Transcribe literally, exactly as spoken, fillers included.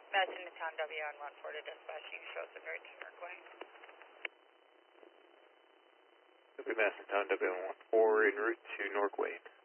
Madison to Town W on one four to dispatching, shows the very near Norquay. W Madison Town W on one four en route to Norquay.